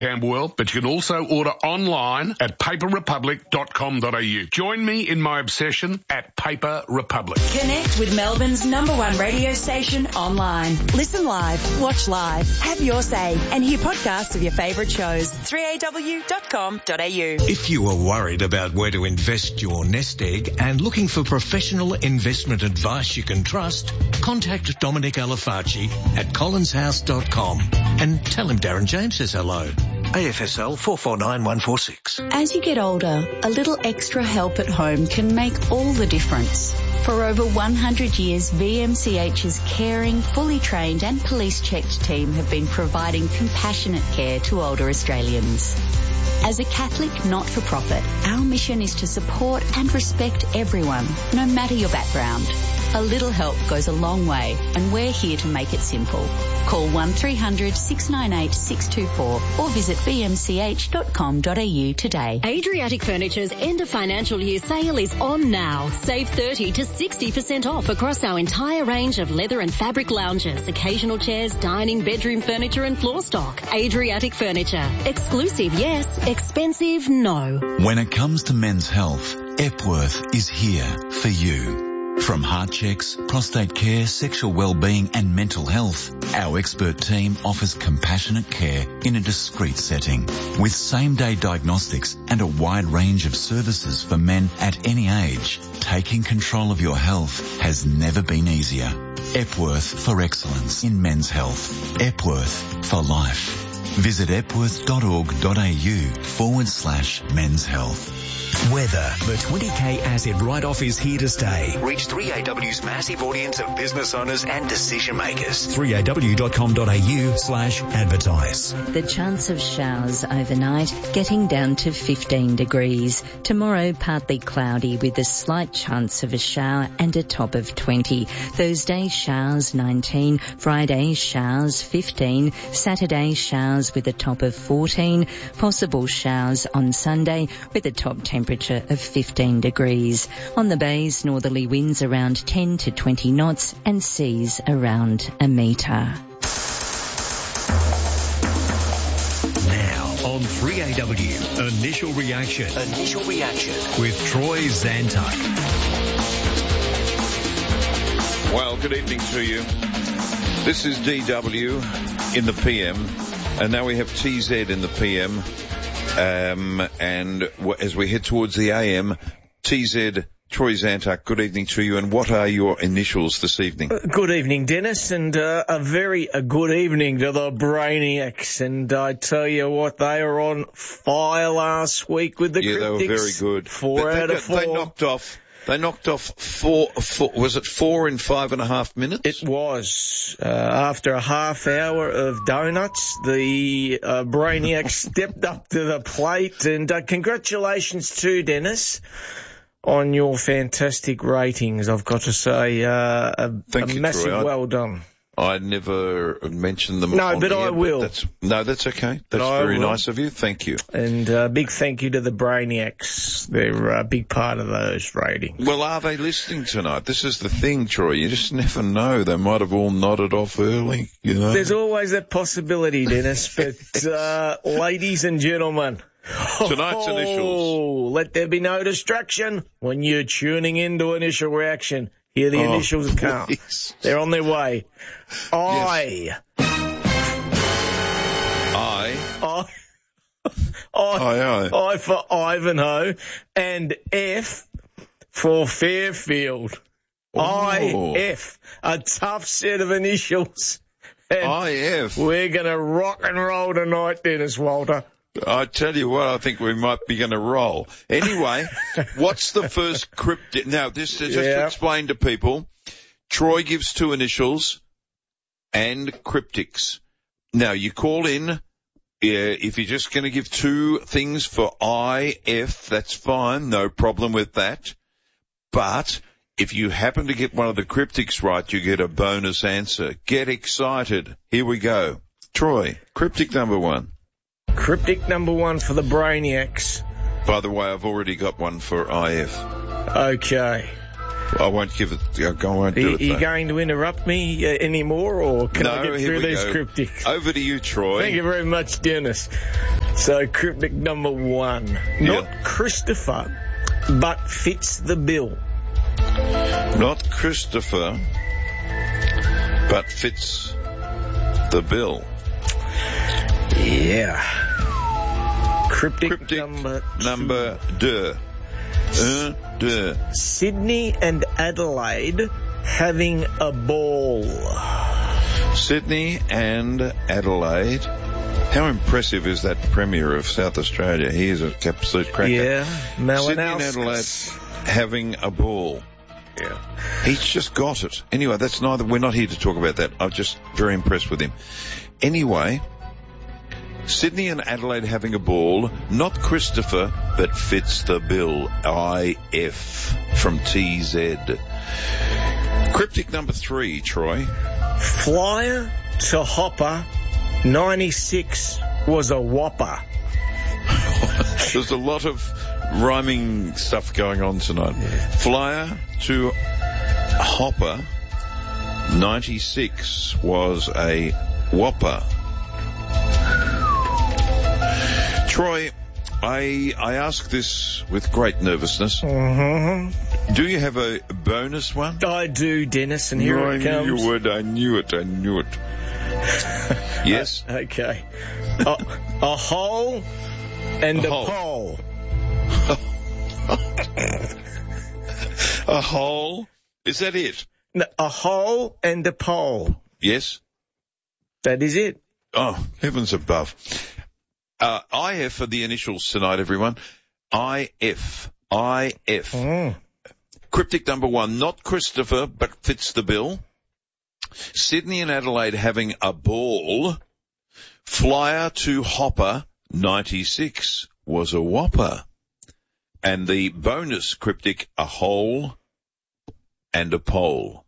Camberwell, but you can also order online at paperrepublic.com.au. Join me in my obsession at Paper Republic. Connect with Melbourne's #1 radio station online. Listen live, watch live, have your say, and hear podcasts of your favourite shows. 3aw.com.au. If you are worried about where to invest your nest egg and looking for professional investment advice you can trust, contact Dominic Alafaci at collinshouse.com and tell him Darren James says hello. AFSL 449146. As you get older, a little extra help at home can make all the difference. For over 100 years, VMCH's caring, fully trained and police-checked team have been providing compassionate care to older Australians. As a Catholic not-for-profit, our mission is to support and respect everyone, no matter your background. A little help goes a long way, and we're here to make it simple. Call 1300 698 624 or visit bmch.com.au today. Adriatic Furniture's end of financial year sale is on now. Save 30 to 60% off across our entire range of leather and fabric lounges, occasional chairs, dining, bedroom furniture and floor stock. Adriatic Furniture. Exclusive, yes. Expensive, no. When it comes to men's health, Epworth is here for you. From heart checks, prostate care, sexual well-being and mental health, our expert team offers compassionate care in a discreet setting with same-day diagnostics and a wide range of services for men at any age. Taking control of your health has never been easier. Epworth for excellence in men's health. Epworth for life. Visit epworth.org.au/men's health. Weather. The 20k asset write-off is here to stay. Reach 3AW's massive audience of business owners and decision makers. 3aw.com.au/advertise. The chance of showers overnight getting down to 15 degrees. Tomorrow partly cloudy with a slight chance of a shower and a top of 20. Thursday showers 19. Friday showers 15. Saturday showers with a top of 14. Possible showers on Sunday with a top temperature of 15 degrees. On the bays, northerly winds around 10 to 20 knots and seas around a metre. Now on 3AW, Initial Reaction. Initial Reaction with Troy Zantuck. Well, good evening to you. This is DW in the PM, and now we have TZ in the PM. And as we head towards the AM, TZ, Troy Zantuck, good evening to you. And what are your initials this evening? Good evening, Dennis, and a very good evening to the Brainiacs. And I tell you what, they were on fire last week with the Cryptics. Yeah, they were very good. 4 out of 4. They knocked off four, was it 4 in 5.5 minutes? It was. After a half hour of donuts, the Brainiacs stepped up to the plate. And congratulations to Dennis on your fantastic ratings, I've got to say. A massive Troy. well done. I never mentioned them. No, but I will. That's okay. That's very nice of you. Thank you. And big thank you to the Brainiacs. They're a big part of those ratings. Well, are they listening tonight? This is the thing, Troy. You just never know. They might have all nodded off early, you know. There's always that possibility, Dennis. But, ladies and gentlemen, tonight's initials. Let there be no distraction when you're tuning into Initial Reaction. Here the initials come. They're on their way. I for Ivanhoe, and F for Fairfield. IF, a tough set of initials. And IF. We're going to rock and roll tonight, Dennis Walter. I tell you what, I think we might be going to roll. Anyway, what's the first cryptic? Now, just to explain to people, Troy gives 2 initials and cryptics. Now, you call in, if you're just going to give 2 things for IF, that's fine, no problem with that. But if you happen to get one of the cryptics right, you get a bonus answer. Get excited. Here we go. Troy, cryptic number 1. Cryptic number 1 for the Brainiacs. By the way, I've already got one for IF. Okay. I won't give it. I won't do it. Are you going to interrupt me anymore, or can I get through these cryptics? Over to you, Troy. Thank you very much, Dennis. So, cryptic number 1. Not Christopher, but fits the bill. Not Christopher, but fits the bill. Yeah. Cryptic number 2. Sydney and Adelaide having a ball. Sydney and Adelaide. How impressive is that Premier of South Australia? He is an absolute cracker. Yeah, Malinowski. Sydney and Adelaide having a ball. Yeah. He's just got it. Anyway, we're not here to talk about that. I'm just very impressed with him. Anyway, Sydney and Adelaide having a ball, not Christopher, but fits the bill. IF from TZ. Cryptic number 3, Troy. Flyer to Hopper, 96 was a whopper. There's a lot of rhyming stuff going on tonight. Yeah. Flyer to Hopper, 96 was a whopper. Troy, I ask this with great nervousness. Mm-hmm. Do you have a bonus one? I do, Dennis, and here it comes. I knew you would. I knew it. Yes? Okay. A hole and a pole. A hole? Is that it? No, a hole and a pole. Yes? That is it. Oh, heavens above. IF are the initials tonight, everyone. IF. Cryptic number 1, not Christopher, but fits the bill. Sydney and Adelaide having a ball. Flyer to Hopper, 96 was a whopper. And the bonus cryptic, a hole and a pole.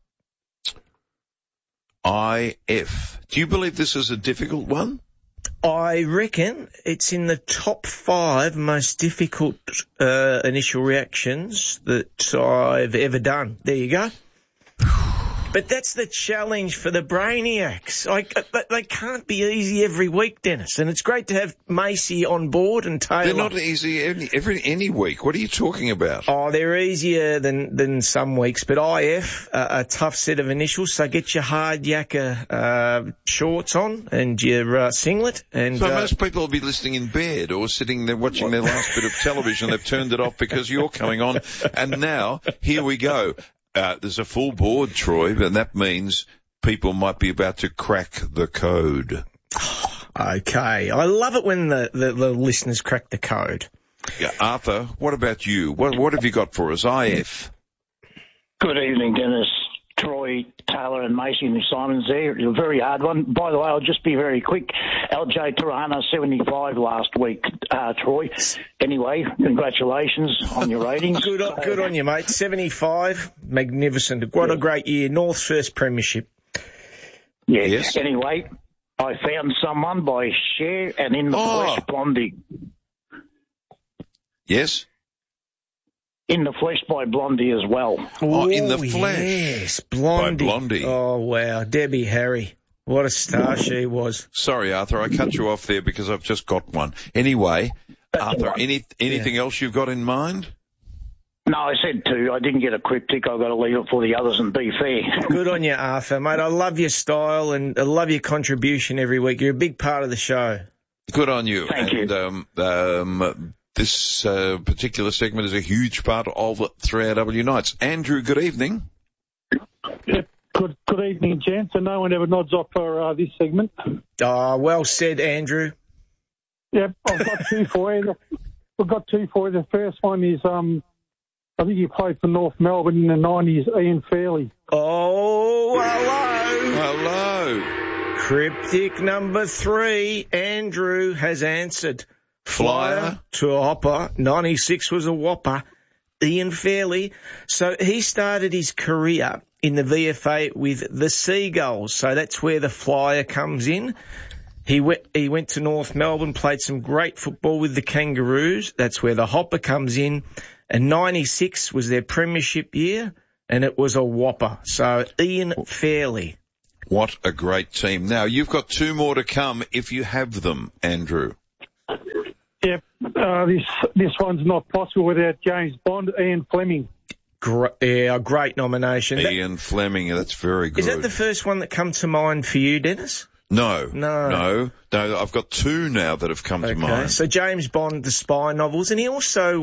IF. Do you believe this is a difficult one? I reckon it's in the top 5 most difficult initial reactions that I've ever done. There you go. But that's the challenge for the brainiacs. They can't be easy every week, Dennis. And it's great to have Macy on board and Taylor. They're not easy any week. What are you talking about? Oh, they're easier than some weeks. But IF, a tough set of initials. So get your hard yakka shorts on and your singlet. And so most people will be listening in bed or sitting there watching their last bit of television. They've turned it off because you're coming on. And now, here we go. There's a full board, Troy, and that means people might be about to crack the code. Okay. I love it when the listeners crack the code. Yeah, Arthur, what about you? What have you got for us? IF. Good evening, Dennis, Troy, Taylor and Macy and Simon's there. A very hard one. By the way, I'll just be very quick. LJ Tarahana, 75 last week, Troy. Anyway, congratulations on your ratings. Good on you, mate. 75, magnificent. What a great year. North's first premiership. Yeah. Yes. Anyway, I found someone by Cher and In the Flesh, Blondie. Yes? In the Flesh by Blondie as well. Oh, In the Flesh. Yes, Blondie. By Blondie. Oh, wow. Debbie Harry. What a star she was. Sorry, Arthur, I cut you off there because I've just got one. Anyway, Arthur, anything else you've got in mind? No, I said 2. I didn't get a cryptic. I've got to leave it for the others and be fair. Good on you, Arthur, mate. I love your style and I love your contribution every week. You're a big part of the show. Good on you. Thank you. This particular segment is a huge part of 3AW Nights. Andrew, good evening. Yep. Good evening, gents. And no one ever nods off for this segment. Well said, Andrew. Yep, I've got 2 for you. The first one is, I think he played for North Melbourne in the 90s, Ian Fairley. Oh, hello. Hello. Cryptic number 3, Andrew has answered. Flyer to a Hopper, 96 was a whopper. Ian Fairley. So he started his career in the VFA with the Seagulls. So that's where the Flyer comes in. He went to North Melbourne, played some great football with the Kangaroos. That's where the Hopper comes in. And 96 was their premiership year. and it was a whopper. So Ian Fairley. What a great team. Now, you've got 2 more to come if you have them, Andrew. Yep. This one's not possible without James Bond. Ian Fleming. A great nomination. Ian Fleming, that's very good. Is that the first one that comes to mind for you, Dennis? No. I've got 2 now that have come to mind. So James Bond, the spy novels, and he also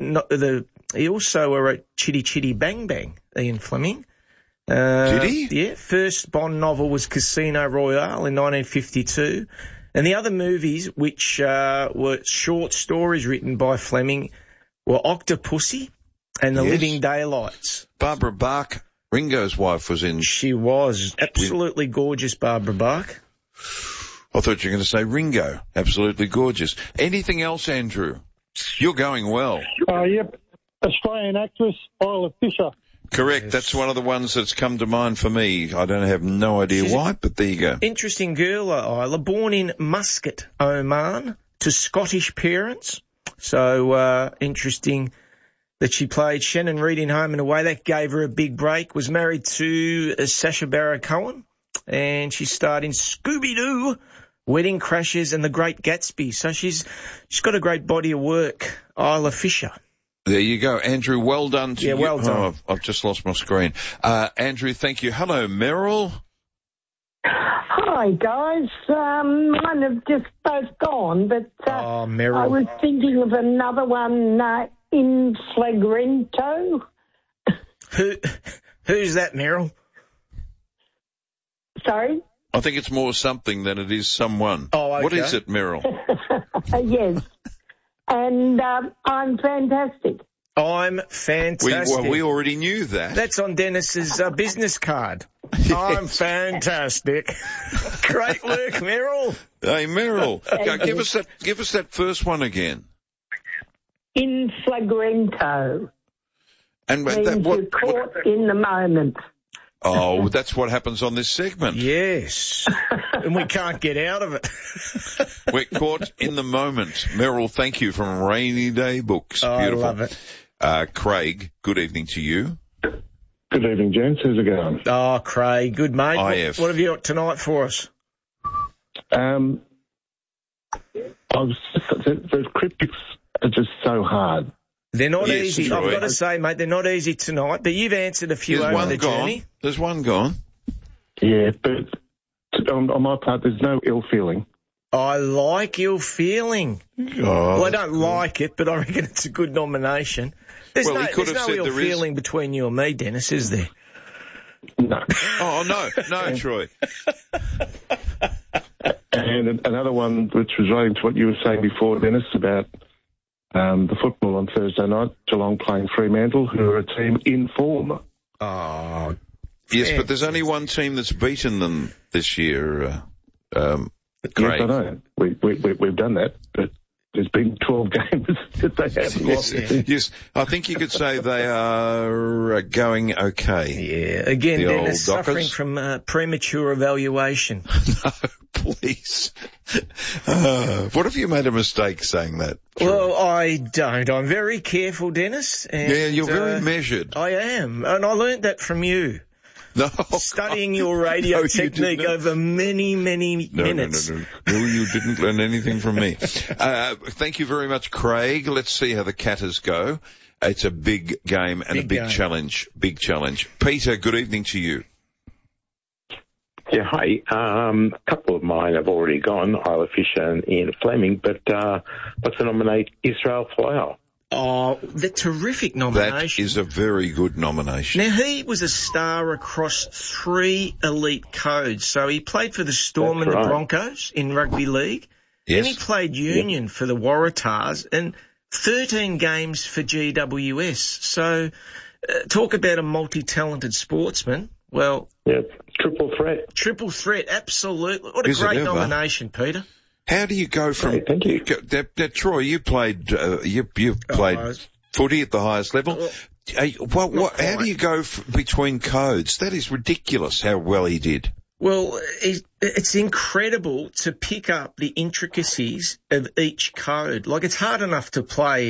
wrote Chitty Chitty Bang Bang. Ian Fleming. Did he? Yeah. First Bond novel was Casino Royale in 1952, and the other movies, which were short stories written by Fleming, were Octopussy and The Living Daylights. Barbara Bach, Ringo's wife, was in. She was absolutely gorgeous, Barbara Bach. I thought you were going to say Ringo. Absolutely gorgeous. Anything else, Andrew? You're going well. Yep. Australian actress, Isla Fisher. Correct. Yes. That's one of the ones that's come to mind for me. I have no idea why, but there you go. Interesting girl, Isla. Born in Muscat, Oman, to Scottish parents. So, interesting that she played Shannon Reed in Home and Away. That gave her a big break. Was married to Sacha Baron Cohen, and she starred in Scooby-Doo, Wedding Crashers, and The Great Gatsby. So she's got a great body of work, Isla Fisher. There you go. Andrew, well done to you. Yeah, well done. Oh, I've just lost my screen. Andrew, thank you. Hello, Meryl. Hi, guys. Mine have just both gone, but Meryl. I was thinking of another one, In Flagrento. Who's that, Meryl? Sorry? I think it's more something than it is someone. Oh, okay. What is it, Meryl? Yes. And I'm fantastic. I'm fantastic. We already knew that. That's on Dennis's business card. Yes. I'm fantastic. Great work, Meryl. Hey, Meryl, give us that first one again. In Flagrento. And you're caught in the moment. Oh, that's what happens on this segment. Yes. And we can't get out of it. We're caught in the moment. Meryl, thank you from Rainy Day Books. Beautiful. I love it. Craig, good evening to you. Good evening, gents. How's it going? Oh, Craig, good mate. IF. What have you got tonight for us? Those cryptics are just so hard. They're not easy. I've got to say, mate, they're not easy tonight, but you've answered a few over the journey. There's one gone. Yeah, but on my part, there's no ill feeling. I like ill feeling. Well, I don't like it, but I reckon it's a good nomination. There's no ill feeling between you and me, Dennis, is there? No. Oh, no, Troy. And another one which was relating to what you were saying before, Dennis, about the football on Thursday night, Geelong playing Fremantle, who are a team in form. Oh, yes, but there's only one team that's beaten them this year. Yes, I know. We've done that, but there's been 12 games that they haven't lost. Yes, I think you could say they are going okay. Yeah, again, Dennis, suffering from premature evaluation. No, please. What if you made a mistake saying that? Well, I don't. I'm very careful, Dennis. And, yeah, you're very measured. I am, and I learnt that from you. No, studying your radio technique over many minutes. No, you didn't learn anything from me. Thank you very much, Craig. Let's see how the Catters go. It's a big game and a big challenge. Big challenge. Peter, good evening to you. Yeah, hi. A couple of mine have already gone, Isla Fisher and Ian Fleming, but let's nominate Israel Folau. Oh, the terrific nomination. That is a very good nomination. Now, he was a star across 3 elite codes. So he played for the Storm and the Broncos in rugby league. Yes. Then he played union for the Waratahs and 13 games for GWS. So talk about a multi-talented sportsman. Well, yeah, triple threat. Triple threat, absolutely. What a great nomination, Peter. How do you go from? Thank you. Troy, you played footy at the highest level. How do you go between codes? That is ridiculous. How well he did. Well, it's incredible to pick up the intricacies of each code. Like, it's hard enough to play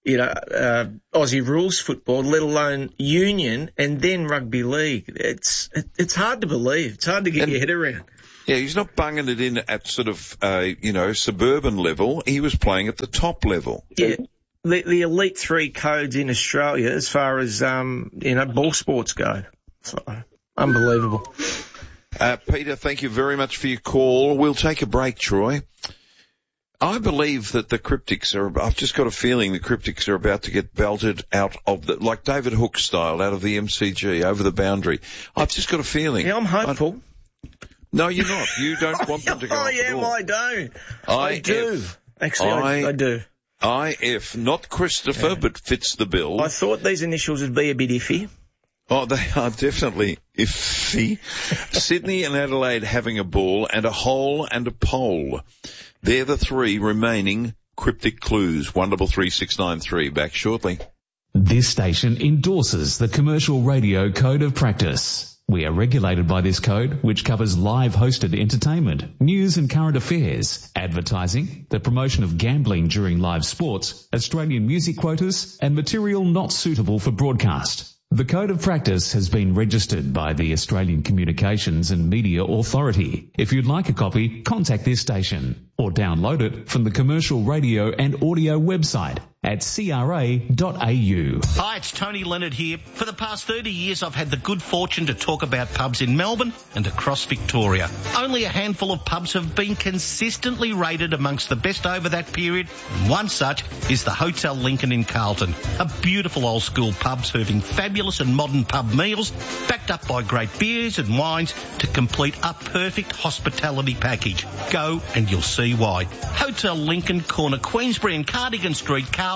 Aussie rules football, let alone union and then rugby league. It's hard to believe. It's hard to get your head around. Yeah, he's not bunging it in at sort of, suburban level. He was playing at the top level. Yeah. The Elite 3 codes in Australia as far as, ball sports go. So, unbelievable. Peter, thank you very much for your call. We'll take a break, Troy. I believe that the Cryptics I've just got a feeling the Cryptics are about to get belted out of like David Hook style, out of the MCG, over the boundary. I've just got a feeling. Yeah, I'm hopeful. No, you're not. You don't want them to go off at all. I don't. I do. Actually, I do. IF, not Christopher, but fits the bill. I thought these initials would be a bit iffy. Oh, they are definitely iffy. Sydney and Adelaide having a ball, and a hole and a pole. They're the three remaining cryptic clues. 133693. Back shortly. This station endorses the Commercial Radio Code of Practice. We are regulated by this code, which covers live hosted entertainment, news and current affairs, advertising, the promotion of gambling during live sports, Australian music quotas, and material not suitable for broadcast. The Code of Practice has been registered by the Australian Communications and Media Authority. If you'd like a copy, contact this station or download it from the Commercial Radio and Audio website at cra.au. Hi, it's Tony Leonard here. For the past 30 years, I've had the good fortune to talk about pubs in Melbourne and across Victoria. Only a handful of pubs have been consistently rated amongst the best over that period, and one such is the Hotel Lincoln in Carlton. A beautiful old school pub serving fabulous and modern pub meals, backed up by great beers and wines to complete a perfect hospitality package. Go and you'll see why. Hotel Lincoln, corner Queensbury and Cardigan Street, Carlton,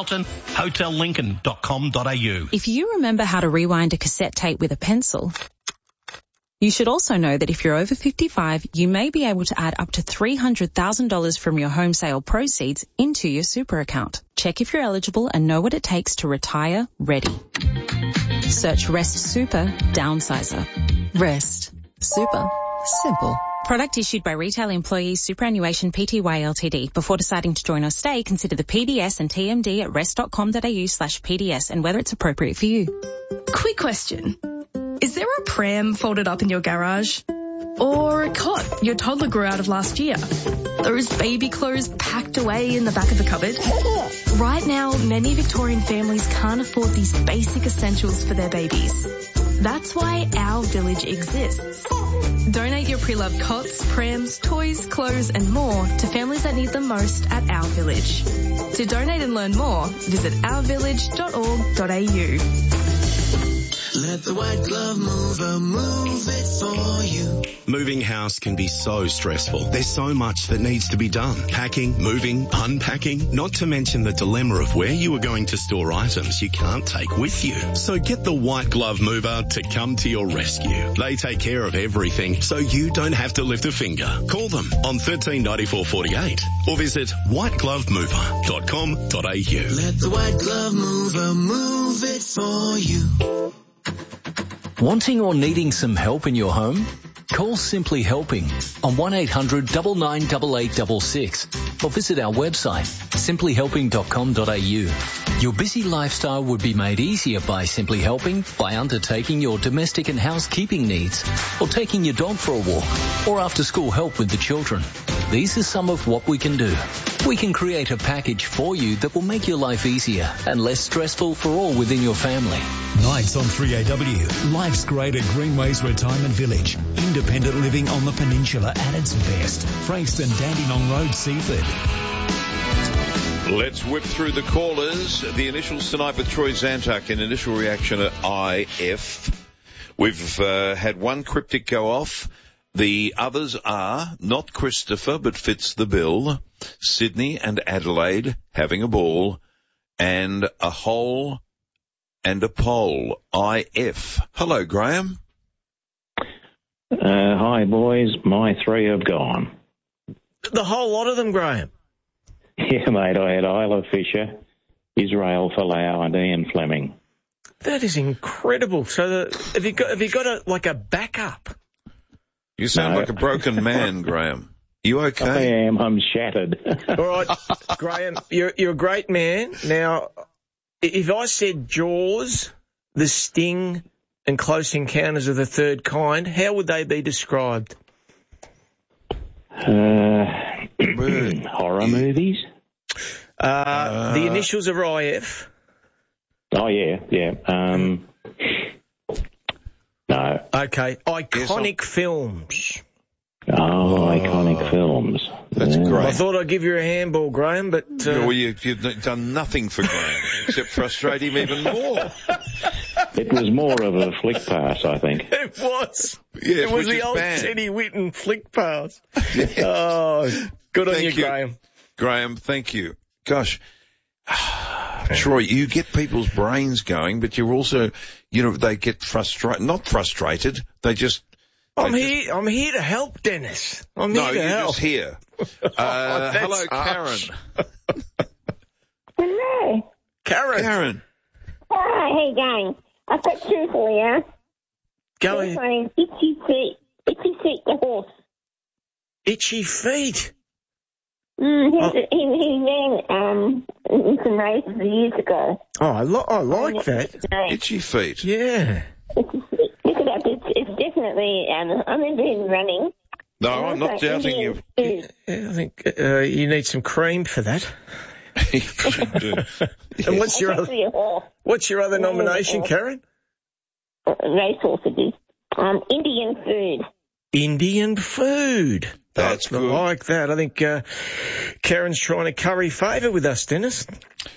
hotellincoln.com.au. If you remember how to rewind a cassette tape with a pencil, you should also know that if you're over 55, you may be able to add up to $300,000 from your home sale proceeds into your super account. Check if you're eligible and know what it takes to retire ready. Search Rest Super Downsizer. Rest Super Simple. Product issued by Retail Employees Superannuation Pty Ltd. Before deciding to join or stay, consider the PDS and TMD at rest.com.au/PDS and whether it's appropriate for you. Quick question. Is there a pram folded up in your garage? Or a cot your toddler grew out of last year? Those baby clothes packed away in the back of the cupboard? Right now, many Victorian families can't afford these basic essentials for their babies. That's why Our Village exists. Donate your pre-loved cots, prams, toys, clothes and more to families that need them most at Our Village. To donate and learn more, visit ourvillage.org.au. Let the white glove mover move it for you. Moving house can be so stressful. There's so much that needs to be done. Packing, moving, unpacking, not to mention the dilemma of where you are going to store items you can't take with you. So get the white glove mover to come to your rescue. They take care of everything, so you don't have to lift a finger. Call them on 139448 or visit whiteglovemover.com.au. Let the white glove mover move it for you. Wanting or needing some help in your home? Call Simply Helping on 1-800-998866 or visit our website simplyhelping.com.au. Your busy lifestyle would be made easier by Simply Helping by undertaking your domestic and housekeeping needs, or taking your dog for a walk, or after school help with the children. These are some of what we can do. We can create a package for you that will make your life easier and less stressful for all within your family. Nights on 3AW. Life's great at Greenways Retirement Village. Independent living on the peninsula at its best. Frankston, Dandenong Road, Seaford. Let's whip through the callers. The initials tonight with Troy Zantuck, an initial reaction at IF. We've had one cryptic go off. The others are not Christopher, but fits the bill. Sydney and Adelaide having a ball, and a hole and a pole. IF. Hello, Graham. Hi, boys. My three have gone. The whole lot of them, Graham? Yeah, mate. I had Isla Fisher, Israel Folau, and Ian Fleming. That is incredible. So, have you got a backup? You sound like a broken man, Graham. You okay? I am. I'm shattered. All right, Graham, you're a great man. Now, If I said Jaws, The Sting, and Close Encounters of the Third Kind, how would they be described? Horror movies? The initials are IF. Oh, yeah. No. Okay. Iconic films. Oh, iconic films. That's great. I thought I'd give you a handball, Graham, but... Well, you've done nothing for Graham, except frustrate him even more. It was more of a flick pass, I think. It was. Yes, it was which the is old bad. Teddy Whitten flick pass. Oh, good on you, Graham. Graham, thank you. Gosh, Troy, you get people's brains going, but you're also, they get not frustrated, they just... I'm here to help, Dennis. I'm here to help. No, you're just here. Hello, Karen. Hello. Karen. Hi, how you going? I've got two for you. Go ahead. My name's Itchy Feet. Itchy Feet the horse. Itchy Feet? He ran in some races years ago. Oh, I like that. Itchy Feet. Yeah. Look it up. It's definitely, I remember him running. No, I'm not doubting you. Yeah, I think you need some cream for that. And what's your other nomination, Karen? Racehorse it is. Indian food. Indian food. That's good. I like that. I think Karen's trying to curry favour with us, Dennis.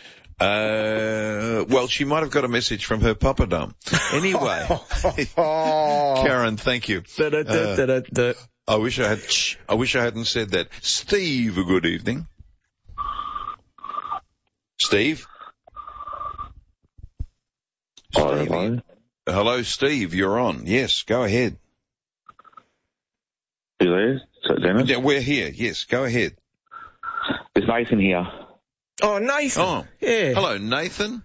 Well, she might have got a message from her papadum. Anyway, Karen, thank you. I wish I hadn't said that. Steve, good evening. Steve? Hello, Steve. You're on. Yes, go ahead. You there? Is that Dennis? Yeah, we're here. Yes, go ahead. It's Nathan here. Oh, Nathan. Oh, yeah. Hello, Nathan.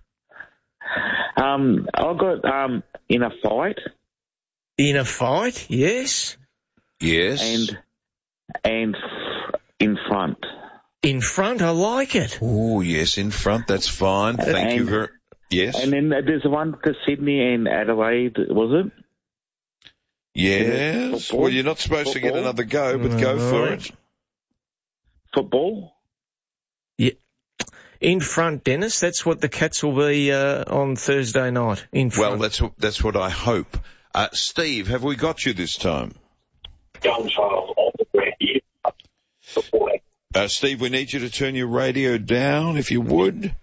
I got in a fight. In a fight? Yes. Yes. And in front. In front, I like it. Oh, yes, in front. That's fine. Thank you very. Yes. And then there's one to Sydney and Adelaide, was it? Yes. Well, you're not supposed to get another go, but go for it. Football? Yeah. In front, Dennis. That's what the Cats will be on Thursday night. In front. Well, that's what I hope. Steve, have we got you this time? Steve, we need you to turn your radio down, if you would.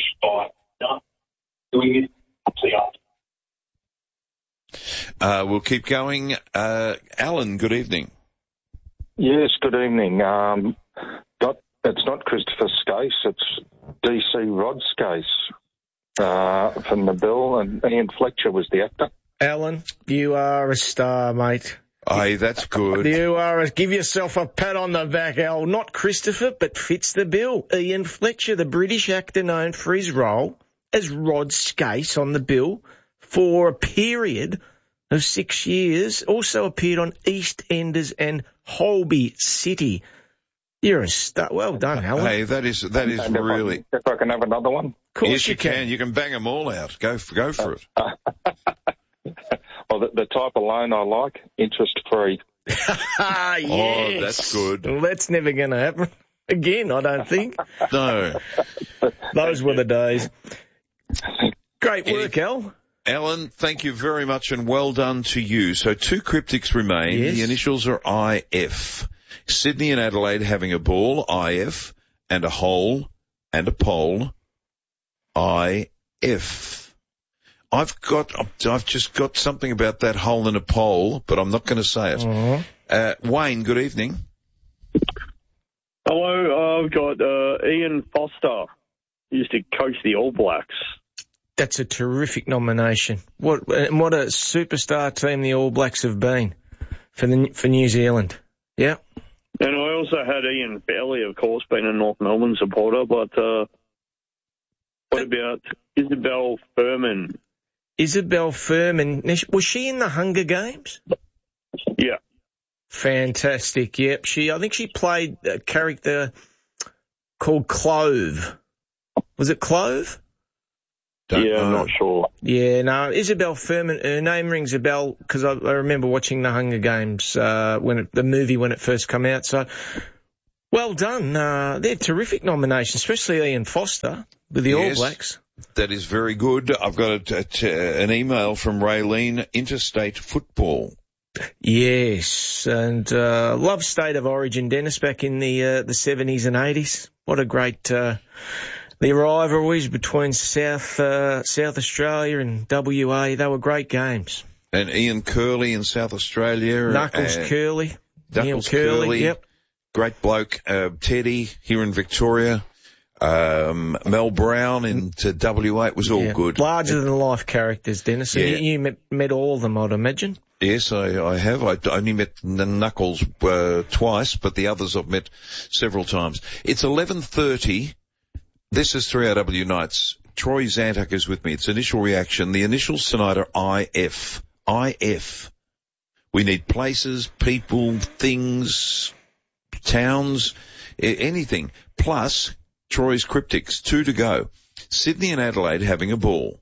We'll keep going. Alan, good evening. Yes, good evening. It's not Christopher Skase, it's DC Rod Skase from the Bill, and Ian Fletcher was the actor. Alan, you are a star, mate. Aye, that's good. You are give yourself a pat on the back, Al. Not Christopher, but fits the bill. Ian Fletcher, the British actor known for his role as Rod Skase on the Bill for a period of 6 years. Also appeared on EastEnders and Holby City. You're a star. Well done, Alan. Hey, that is really. If I can have another one. Of course yes, you can. You can bang them all out. Go for it. Well, the type of loan I like, interest-free. Yes. Oh, that's good. Well, that's never going to happen again, I don't think. No. Those were the days. Great work, Al. Alan, thank you very much and well done to you. So 2 cryptics remain. Yes. The initials are IF. Sydney and Adelaide having a ball, IF, and a hole and a pole, IF. I've just got something about that hole and a pole, but I'm not going to say it. Wayne, good evening. Hello, I've got Ian Foster. He used to coach the All Blacks. That's a terrific nomination. What a superstar team the All Blacks have been for New Zealand. Yeah. And I also had Ian Fairley, of course, being a North Melbourne supporter, but what about Isabel Furman? Isabel Furman, was she in the Hunger Games? Yeah. Fantastic, yep. I think she played a character called Clove. Was it Clove? Don't I'm know. not sure. Yeah, no, Isabel Furman, her name rings a bell because I remember watching The Hunger Games when it first came out. So, well done. They're terrific nominations, especially Ian Foster with the All Blacks. That is very good. I've got an email from Raylene, Interstate Football. Yes, and love State of Origin, Dennis, back in the 70s and 80s. What a great the rivalries between South Australia and WA. They were great games. And Ian Curley in South Australia. Knuckles Curley. Knuckles Curley. Yep. Great bloke. Teddy here in Victoria. Mel Brown in WA. It was all good. Larger than life characters, Dennis. Yeah. You met all of them, I'd imagine. Yes, I have. I only met Knuckles twice, but the others I've met several times. It's 11:30. This is 3AW Nights. Troy Zantuck is with me. It's initial reaction. The initials tonight are IF. IF. We need places, people, things, towns, anything. Plus, Troy's Cryptics. 2 to go. Sydney and Adelaide having a ball.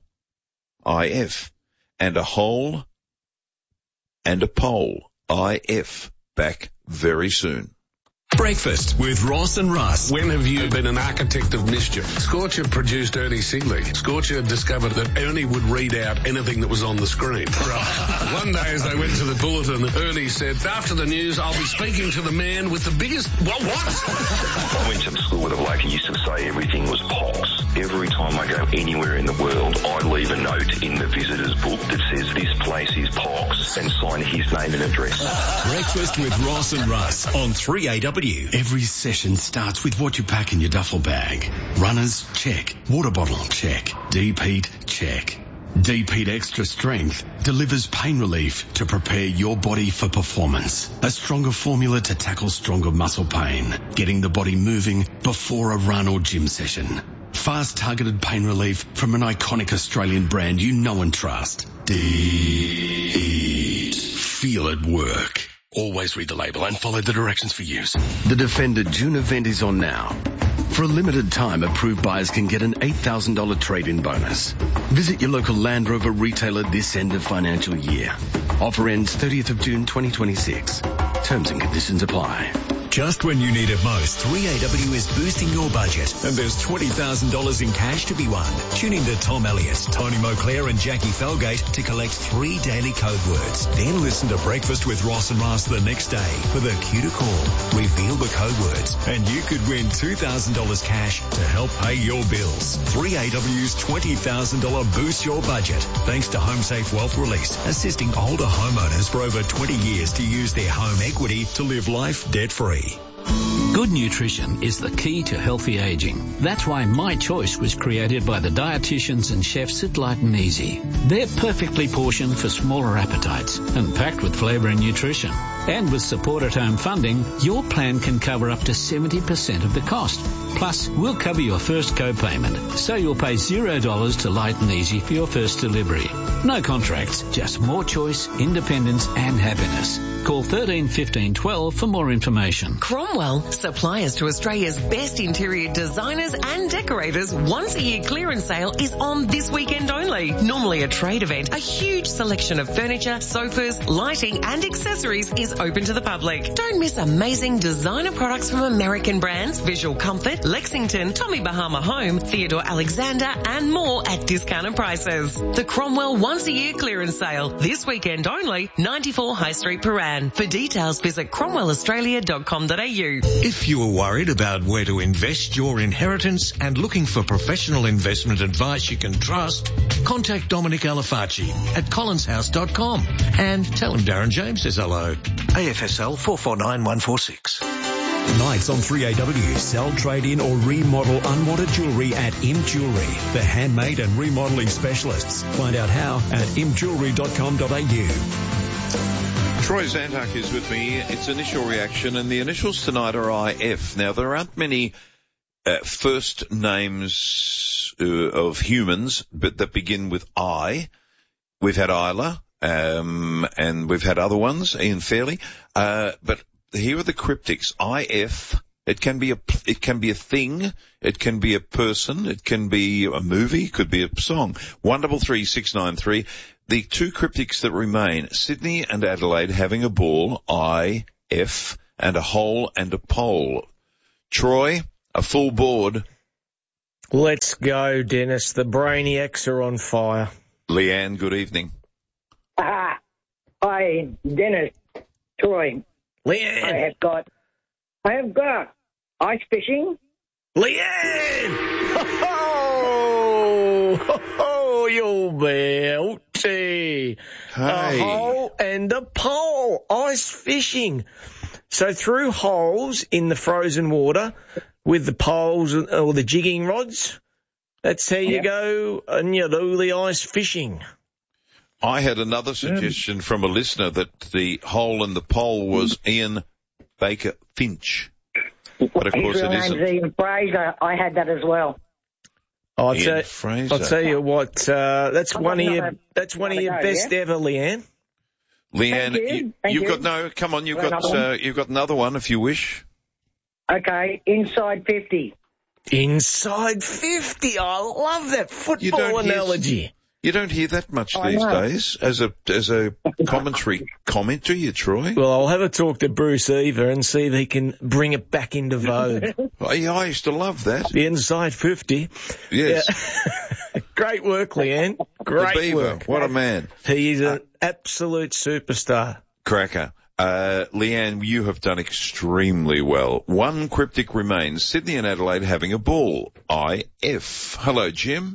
IF. And a hole and a poll. IF. Back very soon. Breakfast with Ross and Russ. When have you been an architect of mischief? Scorcher produced Ernie Sigley. Scorcher discovered that Ernie would read out anything that was on the screen. Right. One day as they went to the bulletin, Ernie said, after the news, I'll be speaking to the man with the biggest... What? I went to school with a bloke who used to say everything was pox. Every time I go anywhere in the world, I leave a note in the visitor's book that says this place is pox and sign his name and address. Breakfast with Ross and Russ on 3AW. Every session starts with what you pack in your duffel bag. Runners, check. Water bottle, check. Deep heat, check. Deep Heat Extra Strength delivers pain relief to prepare your body for performance. A stronger formula to tackle stronger muscle pain, getting the body moving before a run or gym session. Fast targeted pain relief from an iconic Australian brand you know and trust. Deep. Feel it work. Always read the label and follow the directions for use. The Defender June event is on now. For a limited time, approved buyers can get an $8,000 trade-in bonus. Visit your local Land Rover retailer this end of financial year. Offer ends 30th of June 2026. Terms and conditions apply. Just when you need it most, 3AW is boosting your budget, and there's $20,000 in cash to be won. Tune in to Tom Elliott, Tony Moclair and Jackie Felgate to collect 3 daily code words. Then listen to Breakfast with Ross and Russ the next day with a cue to call. Reveal the code words, and you could win $2,000 cash to help pay your bills. 3AW's $20,000 Boost Your Budget, thanks to HomeSafe Wealth Release, assisting older homeowners for over 20 years to use their home equity to live life debt-free. Good nutrition is the key to healthy aging. That's why My Choice was created by the dietitians and chefs at Light and Easy. They're perfectly portioned for smaller appetites and packed with flavour and nutrition. And with support at home funding, your plan can cover up to 70% of the cost. Plus, we'll cover your first co-payment, so you'll pay $0 to Light and Easy for your first delivery. No contracts, just more choice, independence and happiness. Call 13 15 12 for more information. Cromwell, suppliers to Australia's best interior designers and decorators, once a year clearance sale is on this weekend only. Normally a trade event, a huge selection of furniture, sofas, lighting and accessories is open to the public. Don't miss amazing designer products from American brands, Visual Comfort, Lexington, Tommy Bahama Home, Theodore Alexander and more at discounted prices. The Cromwell once a year clearance sale, this weekend only, 94 High Street, Paran. For details, visit cromwellaustralia.com.au. If you are worried about where to invest your inheritance and looking for professional investment advice you can trust, contact Dominic Alifacci at collinshouse.com and tell him Darren James says hello. AFSL 449146. Nights on 3AW. Sell, trade in or remodel unwanted jewellery at Im Jewellery, the handmade and remodelling specialists. Find out how at imjewellery.com.au. Troy Zantuck is with me. It's initial reaction, and the initials tonight are IF. Now, there aren't many first names of humans but that begin with I. We've had Isla, and we've had other ones, Ian Fairley. But here are the cryptics. IF, It can be a thing. It can be a person. It can be a movie. It could be a song. 133693. The two cryptics that remain, Sydney and Adelaide having a ball, IF, and a hole and a pole. Troy, a full board. Let's go, Dennis. The Brainiacs are on fire. Leanne, good evening. Hi, Dennis. Troy. Leanne. I have got ice fishing. Leanne! Oh, you'll be outy. A hole and a pole. Ice fishing. So through holes in the frozen water with the poles or the jigging rods, that's how you go and you do the ice fishing. I had another suggestion from a listener that the hole in the pole was Ian Baker Finch. But of course it isn't. Ian Fraser. I had that as well. I'll tell you what, that's one of your best ever, Leanne. Leanne, you've got another one if you wish. Okay, inside 50. Inside 50. I love that football analogy. You don't hear that much these days as a commentary commenter, you, Troy. Well, I'll have a talk to Bruce Eva and see if he can bring it back into vogue. Yeah, I used to love that. The inside 50. Yes. Yeah. Great work, Leanne. Great work. What a man. He is an absolute superstar. Cracker. Leanne, you have done extremely well. One cryptic remains. Sydney and Adelaide having a ball. IF. Hello, Jim.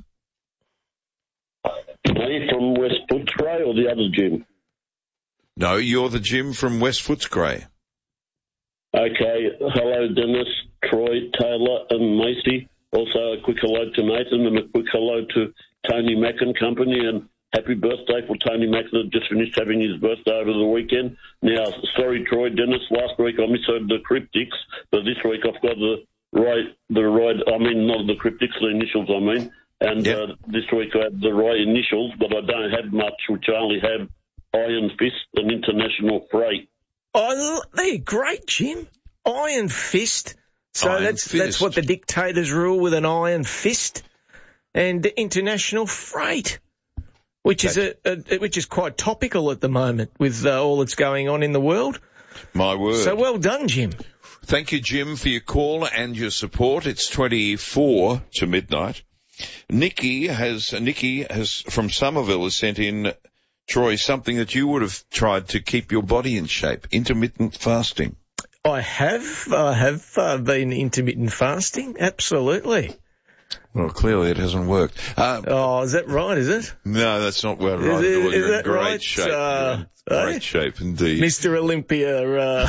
Are you from West Footscray or the other Jim? No, you're the Jim from West Footscray. Okay. Hello, Dennis, Troy, Taylor and Macy. Also a quick hello to Nathan and a quick hello to Tony Mack and Company, and happy birthday for Tony Mack that just finished having his birthday over the weekend. Now, sorry, Troy, Dennis, last week I misheard the cryptics, but this week I've got not the cryptics, the initials, I mean. And this week I had the right initials, but I don't have much, which I only have Iron Fist and International Freight. Oh, they're great, Jim. Iron Fist. So that's what the dictators rule, with an iron fist. And International Freight, which is quite topical at the moment with all that's going on in the world. My word. So well done, Jim. Thank you, Jim, for your call and your support. It's 24 to midnight. Nikki has from Somerville has sent in, Troy, something that you would have tried to keep your body in shape: intermittent fasting. I have been intermittent fasting, absolutely. Well, clearly it hasn't worked. Is that right, is it? No, that's not right. You're in great shape. Great shape indeed. Mr. Olympia, or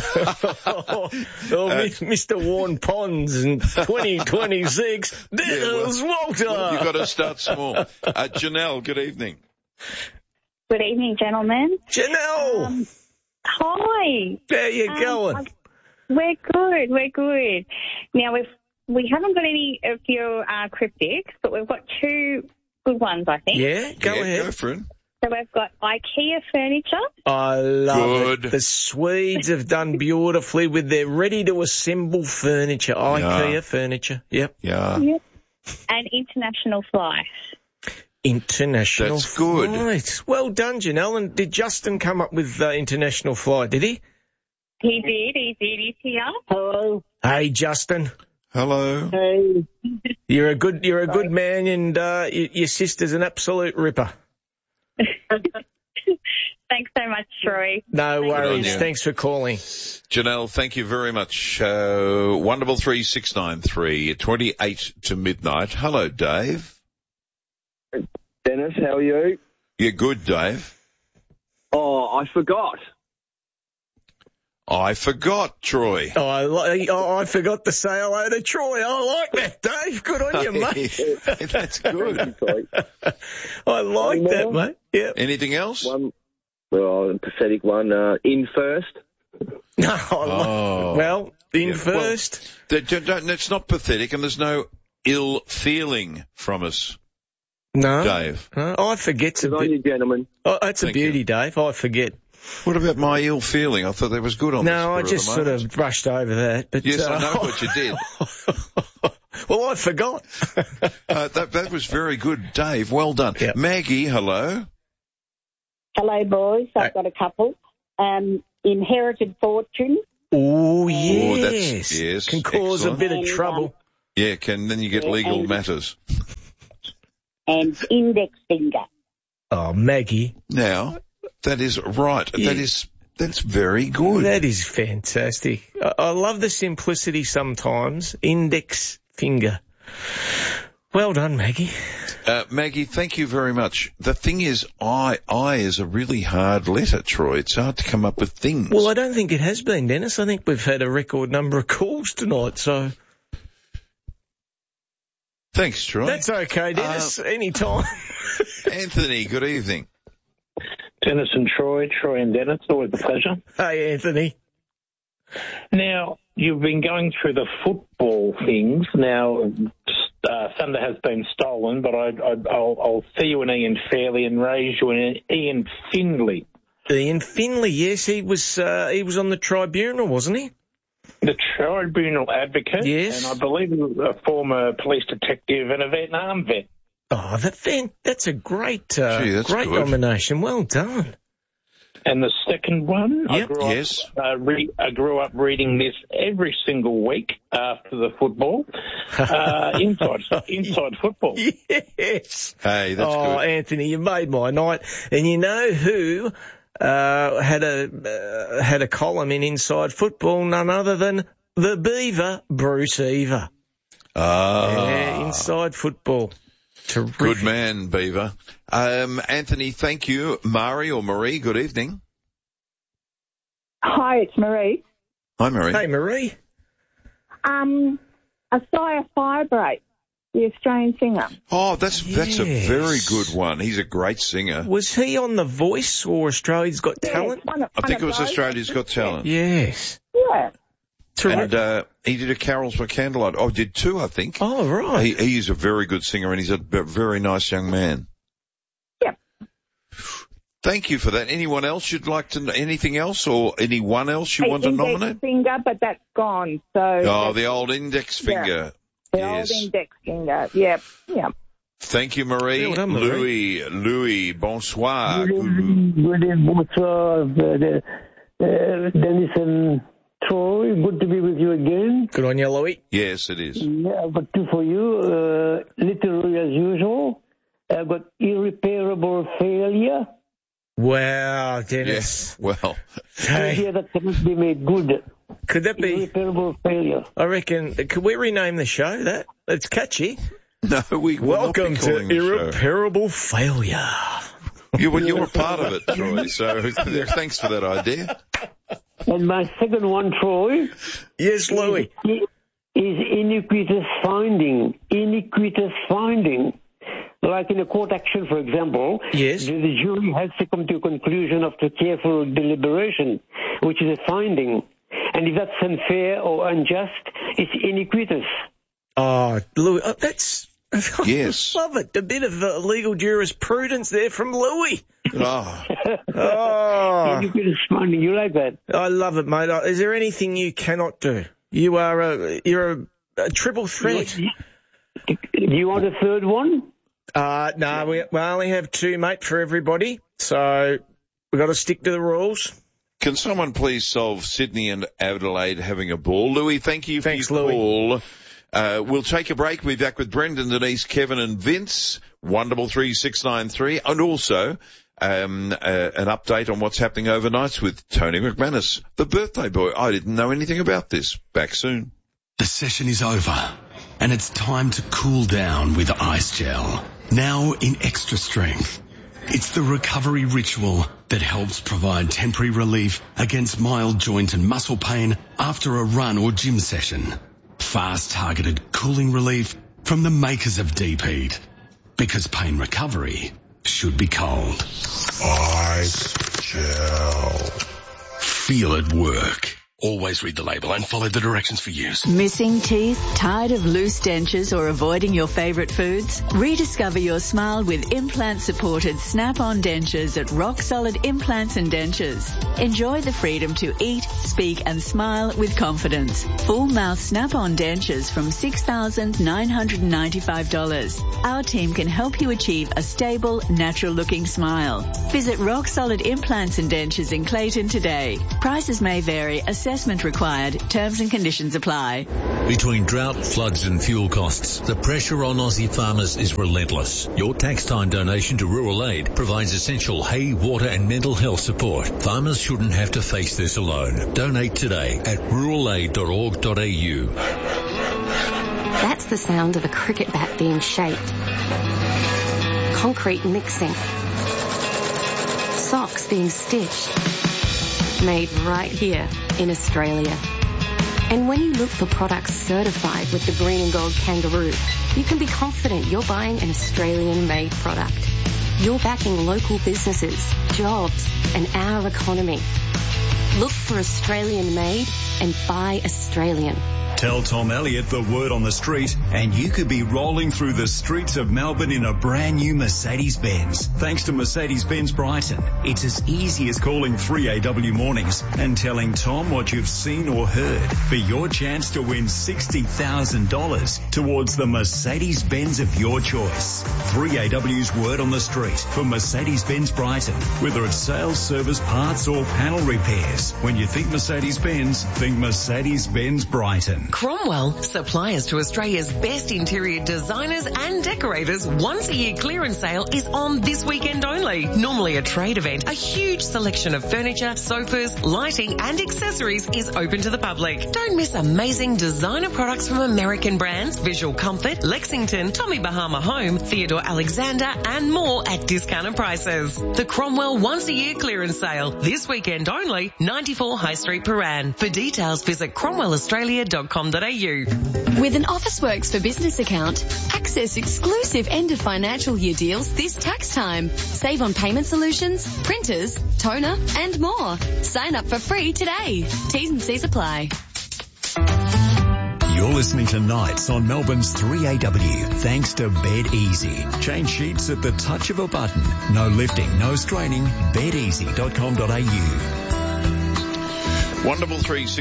Mr. Warren Ponds in 2026. Dennis Walter. You've got to start small. Janelle, good evening. Good evening, gentlemen. Janelle! Hi. How you going? We're good. Now, we haven't got any of your cryptics, but we've got two good ones, I think. Yeah, go ahead. Go for it. So we've got IKEA furniture. I love it. The Swedes have done beautifully with their ready-to-assemble furniture. IKEA furniture, yep. Yeah. Yep. And International Flight. International That's good. Flight. Well done, Janelle. And did Justin come up with International Flight, did he? He did. He's here. Hello. Hey, Justin. Hello. Hey. You're a good man, and your sister's an absolute ripper. Thanks so much, Troy. No worries. Thanks for calling. Janelle, thank you very much. 133693, 28 to midnight. Hello, Dave. Dennis, how are you? Yeah, good, Dave. Oh, I forgot. Troy. I forgot to say hello to Troy. I like that, Dave. Good on you, mate. That's good. I like that, mate. Yeah. Anything else? Pathetic one. In first. Well, first. Well, it's not pathetic, and there's no ill feeling from us. No, Dave. I forget. Good on you, gentlemen. Oh, that's a beauty, Dave. I forget. What about my ill feeling? I thought that was good on the No, I spur just of the sort moment. of brushed over that. But, Yes, I know what you did. Well, I forgot. That was very good, Dave. Well done. Yep. Maggie, hello. Hello, boys. I've got a couple. Inherited fortune. Oh, yes. yes. Can cause excellent. a bit of trouble. Yeah, then you get legal matters. And index finger. Oh, Maggie. Now, that is right. Yeah. That's very good. That is fantastic. I love the simplicity sometimes. Index finger. Well done, Maggie. Maggie, thank you very much. The thing is, I is a really hard letter, Troy. It's hard to come up with things. Well, I don't think it has been, Dennis. I think we've had a record number of calls tonight, so... Thanks, Troy. That's okay, Dennis. Any time. Anthony, good evening. Dennis and Troy and Dennis, always a pleasure. Hey, Anthony. Now, you've been going through the football things. Now, Thunder has been stolen, but I'll see you in Ian Fairley and raise you in Ian Findlay. Ian Findlay, yes, he was on the tribunal, wasn't he? The tribunal advocate. Yes. And I believe he was a former police detective and a Vietnam vet. Oh, that's a great, Gee, that's great good. nomination. Well done. And the second one, Yep. I grew up reading this every single week after the football. Inside football. Yes. Hey, that's good. Oh, Anthony, you made my night. And you know who had a column in Inside Football? None other than the Beaver, Bruce Eva. Yeah, Inside Football. Terrific. Good man, Beaver. Anthony, thank you. Mari or Marie, good evening. Hi, it's Marie. Hi, Marie. Hey, Marie. Isaiah Firebrace, the Australian singer. Oh, that's a very good one. He's a great singer. Was he on The Voice or Australia's Got Talent? I think it was Australia's Got Talent. Yes. Yeah. And he did a Carols by Candlelight. Oh, did two, I think. Oh, right. He's a very good singer, and he's a very nice young man. Yep. Thank you for that. Anyone else you'd like to? Anything else, or anyone else you want to nominate? Index finger, but that's gone. So. Oh, the old index finger. The Yes. old index finger. Yep. Thank you, Marie. Yeah, well done, Marie. Louis, bonsoir. Good evening, bonsoir, Dennis and Troy. Good to be with you again. Good on you, Louis. Yes, it is. Yeah, I've got two for you. Literally as usual. I've got irreparable failure. Wow, Dennis. Yes. Well, Failure that cannot be made good. Could that be? Irreparable failure. I reckon. Could we rename the show that? It's catchy. no, we will Welcome not be to calling the show. Irreparable Failure. You're a part of it, Troy, so thanks for that idea. And my second one, Troy. Yes, Louis. Is iniquitous finding. Iniquitous finding. Like in a court action, for example, yes, the jury has to come to a conclusion after careful deliberation, which is a finding. And if that's unfair or unjust, it's iniquitous. Oh, Louis, that's... Yes. I love it. A bit of legal jurisprudence there from Louis. Oh. Iniquitous finding. You like that? I love it, mate. Is there anything you cannot do? You're a triple threat. Do you want a third one? No, we only have two, mate, for everybody. So we've got to stick to the rules. Can someone please solve Sydney and Adelaide having a ball? Louis, thank you for your call. We'll take a break. We'll be back with Brendan, Denise, Kevin and Vince. 133-693. And also an update on what's happening overnight with Tony McManus, the birthday boy. I didn't know anything about this. Back soon. The session is over, and it's time to cool down with Ice Gel. Now in extra strength. It's the recovery ritual that helps provide temporary relief against mild joint and muscle pain after a run or gym session. Fast targeted cooling relief from the makers of Deep Heat. Because pain recovery should be cold. Ice Gel. Feel it work. Always read the label and follow the directions for use. Missing teeth? Tired of loose dentures or avoiding your favourite foods? Rediscover your smile with implant-supported Snap-on dentures at Rock Solid Implants and Dentures. Enjoy the freedom to eat, speak and smile with confidence. Full mouth Snap-on dentures from $6,995. Our team can help you achieve a stable, natural-looking smile. Visit Rock Solid Implants and Dentures in Clayton today. Prices may vary. Assessment required. Terms and conditions apply. Between drought, floods and fuel costs, the pressure on Aussie farmers is relentless. Your tax time donation to Rural Aid provides essential hay, water and mental health support. Farmers shouldn't have to face this alone. Donate today at ruralaid.org.au. That's the sound of a cricket bat being shaped. Concrete mixing. Socks being stitched. Made right here in Australia. And when you look for products certified with the Green and Gold Kangaroo, you can be confident you're buying an Australian-made product. You're backing local businesses, jobs, and our economy. Look for Australian-made and buy Australian. Tell Tom Elliott the word on the street and you could be rolling through the streets of Melbourne in a brand new Mercedes-Benz. Thanks to Mercedes-Benz Brighton, it's as easy as calling 3AW Mornings and telling Tom what you've seen or heard for your chance to win $60,000 towards the Mercedes-Benz of your choice. 3AW's word on the street for Mercedes-Benz Brighton. Whether it's sales, service, parts or panel repairs. When you think Mercedes-Benz, think Mercedes-Benz Brighton. Cromwell, suppliers to Australia's best interior designers and decorators, once a year clearance sale is on this weekend only. Normally a trade event, a huge selection of furniture, sofas, lighting and accessories is open to the public. Don't miss amazing designer products from American brands, Visual Comfort, Lexington, Tommy Bahama Home, Theodore Alexander and more at discounted prices. The Cromwell once a year clearance sale, this weekend only, 94 High Street, Paran. For details visit cromwellaustralia.com. With an Officeworks for Business account, access exclusive end of financial year deals this tax time. Save on payment solutions, printers, toner and more. Sign up for free today. T's and C's apply. You're listening to Nights on Melbourne's 3AW, thanks to Bed Easy. Change sheets at the touch of a button. No lifting, no straining. bedeasy.com.au. Wonderful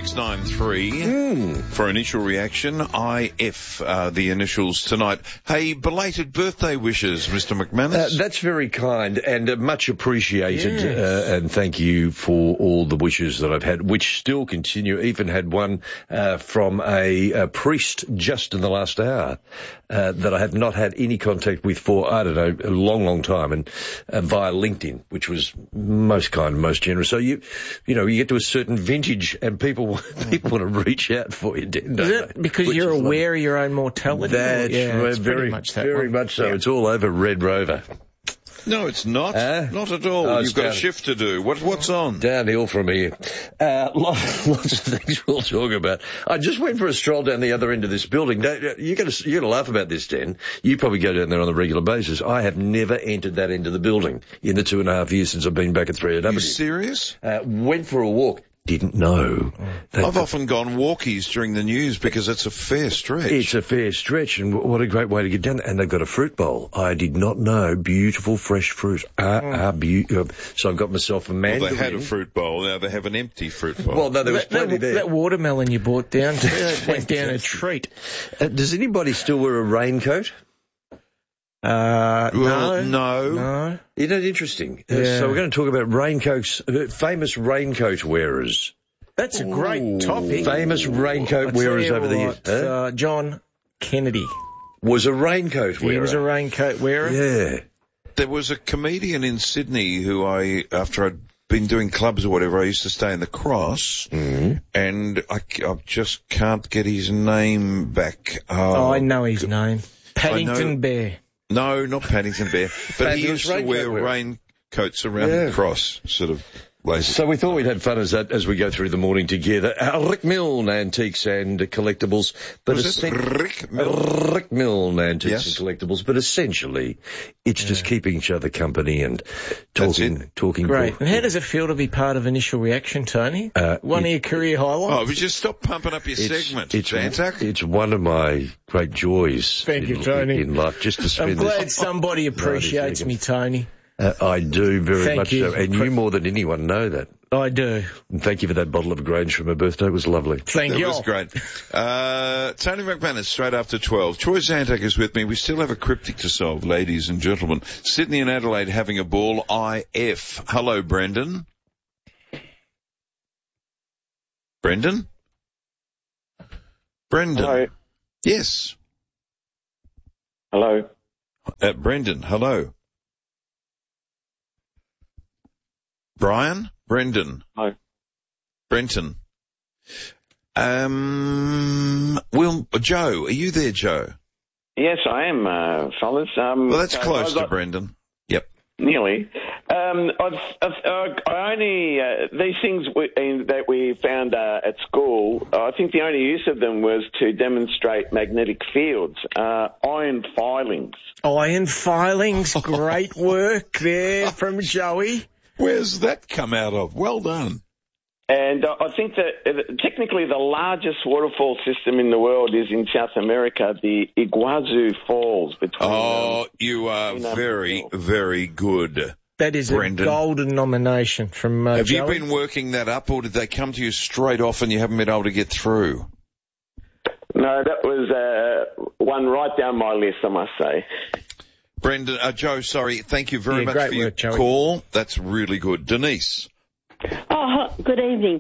3693 for initial reaction. IF, the initials tonight. Hey, belated birthday wishes, Mr. McManus. That's very kind and much appreciated. Yes. And thank you for all the wishes that I've had, which still continue. Even had one from a priest just in the last hour that I have not had any contact with for, I don't know, a long, long time, and via LinkedIn, which was most kind and most generous. So you get to a certain vintage and people want to reach out for you, don't Is it because you're aware of your own mortality? That's very much so. Yeah. It's all over Red Rover. No, it's not. Not at all. Oh, You've got a shift to do. What's on? Downhill from here. Lots of things we'll talk about. I just went for a stroll down the other end of this building. You're going to laugh about this, Dan. You probably go down there on a regular basis. I have never entered that end of the building in the 2.5 years since I've been back at 3AW. Are you serious? Went for a walk. Didn't know. I've often gone walkies during the news because it's a fair stretch. It's a fair stretch, and what a great way to get down there. And they've got a fruit bowl. I did not know. Beautiful fresh fruit. So I've got myself a mandarin. Well, they had a fruit bowl. Now they have an empty fruit bowl. Well, no, there was plenty there. That watermelon you brought down went down a treat. Does anybody still wear a raincoat? No. Isn't it interesting? Yeah. So we're going to talk about raincoats, famous raincoat wearers. That's a great topic. Famous raincoat wearers over the years. John Kennedy was a raincoat wearer. He was a raincoat wearer. Yeah. There was a comedian in Sydney who after I'd been doing clubs or whatever, I used to stay in the Cross, and I just can't get his name back. I know his name. Paddington Bear. No, not Paddington Bear. But he used to wear raincoats around the Cross, sort of So we thought we'd have fun as we go through the morning together. Rick Milne Antiques and Collectibles. But Rick Milne? Rick Milne Antiques and Collectibles. But essentially, it's just keeping each other company and talking. Great. And how does it feel to be part of Initial Reaction, Tony? One of your career highlights? Oh, just stop pumping up your segment, Zantac. It's one of my great joys. Thank you, Tony. In life, just to spend I'm glad somebody appreciates me, Tony. I do very much you. so, and you more than anyone know that. I do. And thank you for that bottle of Grange for my birthday. It was lovely. Thank you. It was great. Tony McManus, straight after 12. Troy Zantac is with me. We still have a cryptic to solve, ladies and gentlemen. Sydney and Adelaide having a ball. IF. Hello, Brendan. Brendan? Hello. Yes. Hello. Brendan, hello. Brian? Brendan. Hi. Brenton. Joe, are you there, Joe? Yes, I am, fellas. Well, that's close to Brendan. Yep. Nearly. I only, these things that we found at school, I think the only use of them was to demonstrate magnetic fields. Iron filings. Iron filings, great work there from Joey. Where's that come out of? Well done. And I think that technically the largest waterfall system in the world is in South America, the Iguazu Falls. You are very, very good. That is Brendan. A golden nomination from Have Joey. you been working that up, or did they come to you straight off and you haven't been able to get through? No, that was one right down my list, I must say. Brendan, Joe, sorry, thank you very much for your call. That's really good. Denise. Oh, good evening.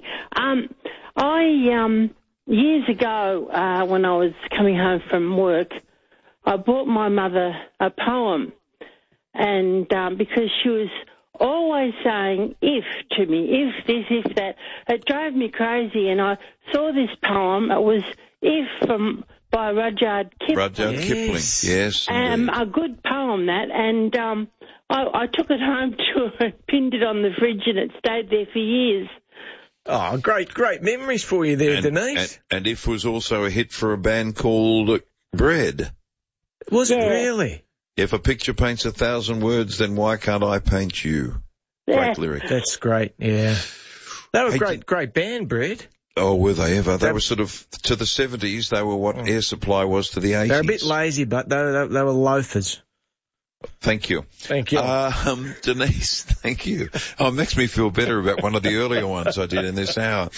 Years ago, when I was coming home from work, I brought my mother a poem, and because she was always saying "if" to me, if this, if that, it drove me crazy. And I saw this poem. It was "If" by Rudyard Kipling. Rudyard Kipling, yes. A good poem, that, and I took it home to her and pinned it on the fridge, and it stayed there for years. Oh, great memories for you there, Denise. And If was also a hit for a band called Bread. Was it really? If a picture paints 1,000 words, then why can't I paint you? Great lyric. That's great, yeah. They were great band, Bread. Oh, were they ever? They were sort of, to the 70s, they were what Air Supply was to the 80s. They're a bit lazy, but they were loafers. Thank you. Thank you. Denise, thank you. Oh, it makes me feel better about one of the earlier ones I did in this hour.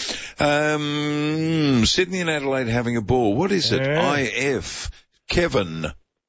Sydney and Adelaide having a ball. What is it? IF. Kevin.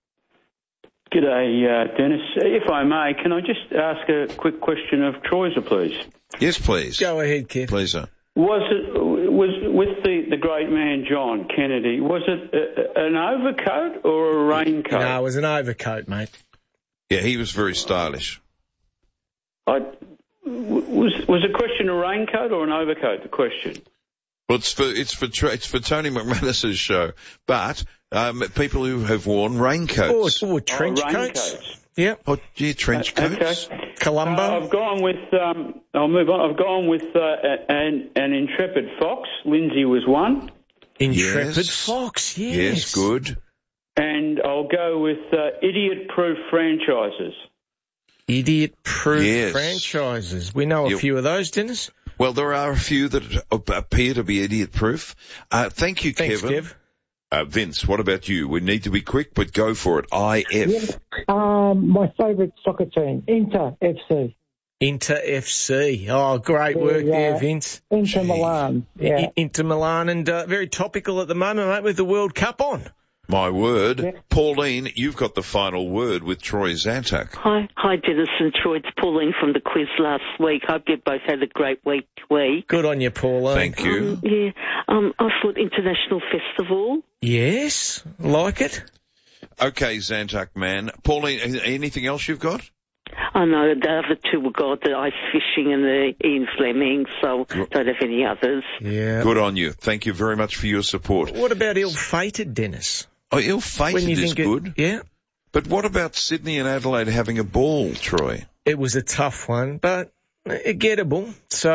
G'day, Dennis. If I may, can I just ask a quick question of Troyser, please? Yes, please. Go ahead, Kev. Please, sir. Was with the great man John Kennedy, was it an overcoat or a raincoat? No, it was an overcoat, mate. Yeah, he was very stylish. Was the question a raincoat or an overcoat? The question. Well, it's for Tony McManus's show, but people who have worn raincoats or trench coats. Yep. Oh, yeah, trench coats. Okay. Columbo. I've gone with. I'll move on. I've gone with an Intrepid Fox. Lindsay was one. Intrepid Fox. Yes. Yes, good. And I'll go with idiot-proof franchises. Idiot-proof franchises. We know a few of those, Dennis. Well, there are a few that appear to be idiot-proof. Thank you, Thanks, Kevin. Kev. Vince, what about you? We need to be quick, but go for it. IF. My favourite soccer team, Inter FC. Inter FC. Oh, great work there, Vince. Inter Milan. Yeah. Inter Milan, and very topical at the moment, mate, with the World Cup on. My word. Yeah. Pauline, you've got the final word with Troy Zantac. Hi, Dennis and Troy. It's Pauline from the quiz last week. Hope you both had a great week. Good on you, Pauline. Thank you. I thought International Festival. Yes, like it. Okay, Zantac man. Pauline, anything else you've got? I know the other two were got the ice fishing and the Ian Fleming, so don't have any others. Yeah. Good on you. Thank you very much for your support. What about Ill-Fated, Dennis? Oh, Ill-Fated is good. Yeah. But what about Sydney and Adelaide having a ball, Troy? It was a tough one, but gettable.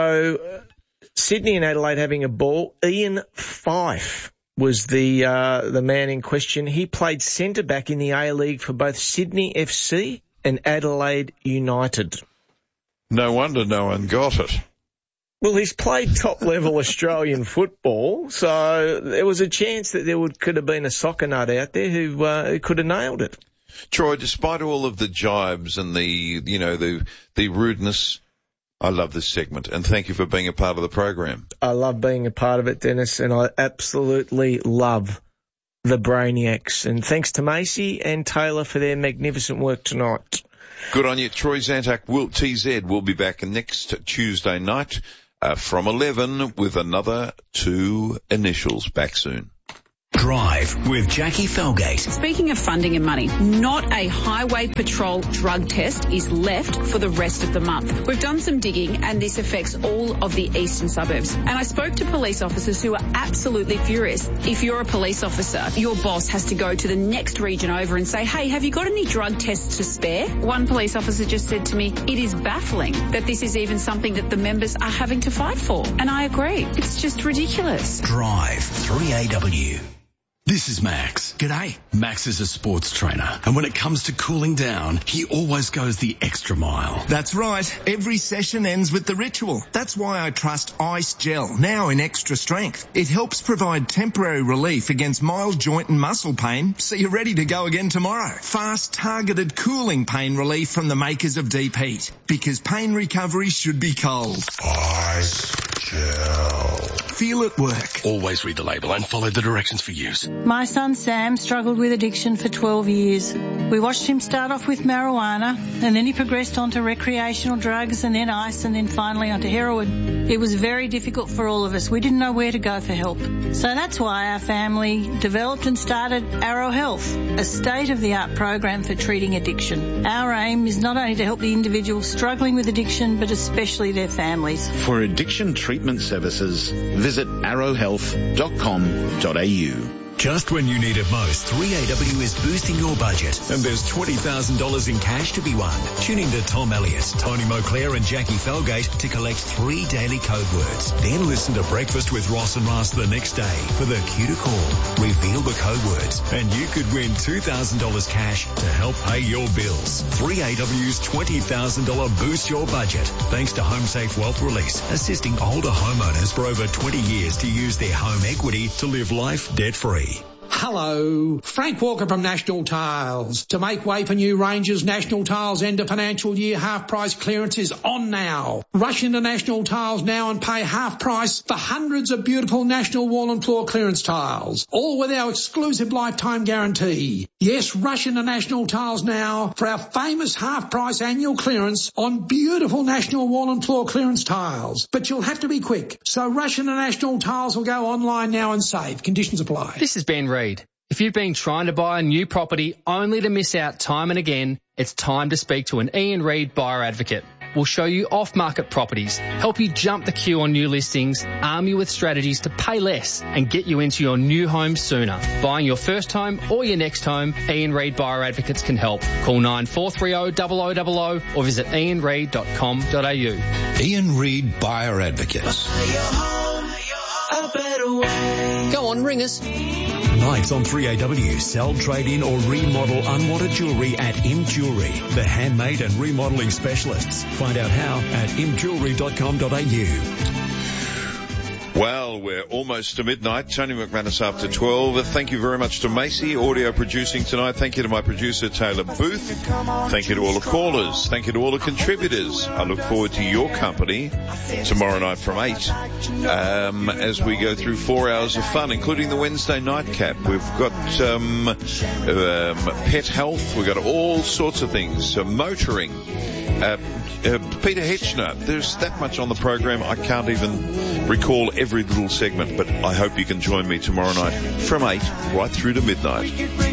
So Sydney and Adelaide having a ball. Ian Fife was the man in question. He played centre-back in the A-League for both Sydney FC and Adelaide United. No wonder no one got it. Well, he's played top-level Australian football, so there was a chance that could have been a soccer nut out there who could have nailed it. Troy, despite all of the jibes and the rudeness, I love this segment, and thank you for being a part of the program. I love being a part of it, Dennis, and I absolutely love the Brainiacs. And thanks to Macy and Taylor for their magnificent work tonight. Good on you. Troy Zantak, TZ, will be back next Tuesday night from 11 with another 2 initials. Back soon. Drive with Jackie Felgate. Speaking of funding and money, not a highway patrol drug test is left for the rest of the month. We've done some digging and this affects all of the eastern suburbs. And I spoke to police officers who are absolutely furious. If you're a police officer, your boss has to go to the next region over and say, hey, have you got any drug tests to spare? One police officer just said to me, it is baffling that this is even something that the members are having to fight for. And I agree. It's just ridiculous. Drive 3AW. This is Max. G'day. Max is a sports trainer, and when it comes to cooling down, he always goes the extra mile. That's right. Every session ends with the ritual. That's why I trust Ice Gel, now in extra strength. It helps provide temporary relief against mild joint and muscle pain, so you're ready to go again tomorrow. Fast, targeted cooling pain relief from the makers of Deep Heat, because pain recovery should be cold. Ice Gel. Feel it work. Always read the label and follow the directions for use. My son Sam struggled with addiction for 12 years. We watched him start off with marijuana, and then he progressed onto recreational drugs, and then ice, and then finally onto heroin. It was very difficult for all of us. We didn't know where to go for help. So that's why our family developed and started Arrow Health, a state-of-the-art program for treating addiction. Our aim is not only to help the individual struggling with addiction, but especially their families. For addiction treatment services, visit arrowhealth.com.au. Just when you need it most, 3AW is boosting your budget. And there's $20,000 in cash to be won. Tune in to Tom Elliott, Tony Moclair and Jackie Felgate to collect 3 daily code words. Then listen to Breakfast with Ross and Ross the next day for the cue to call. Reveal the code words and you could win $2,000 cash to help pay your bills. 3AW's $20,000 Boost Your Budget. Thanks to HomeSafe Wealth Release, assisting older homeowners for over 20 years to use their home equity to live life debt-free. Hello, Frank Walker from National Tiles. To make way for new ranges, National Tiles end of financial year half price clearance is on now. Rush into National Tiles now and pay half price for hundreds of beautiful National wall and floor clearance tiles, all with our exclusive lifetime guarantee. Yes, rush into National Tiles now for our famous half price annual clearance on beautiful National wall and floor clearance tiles. But you'll have to be quick, so rush into National Tiles or go online now and save. Conditions apply. This is Ben Reid. If you've been trying to buy a new property only to miss out time and again, it's time to speak to an Ian Reid buyer advocate. We'll show you off-market properties, help you jump the queue on new listings, arm you with strategies to pay less and get you into your new home sooner. Buying your first home or your next home, Ian Reid Buyer Advocates can help. Call 9430 0000 or visit ianreid.com.au. Ian Reid Buyer Advocates. Go on, ring us. Nights on 3AW. Sell, trade in or remodel unwanted jewellery at Im Jewellery, the handmade and remodelling specialists. Find out how at imjewellery.com.au. Well, we're almost to midnight. Tony McManus after 12. Thank you very much to Macy, audio producing tonight. Thank you to my producer, Taylor Booth. Thank you to all the callers. Thank you to all the contributors. I look forward to your company tomorrow night from 8 as we go through 4 hours of fun, including the Wednesday nightcap. We've got pet health. We've got all sorts of things. Motoring. Peter Hetchner. There's that much on the program I can't even recall every little segment, but I hope you can join me tomorrow night from 8 right through to midnight.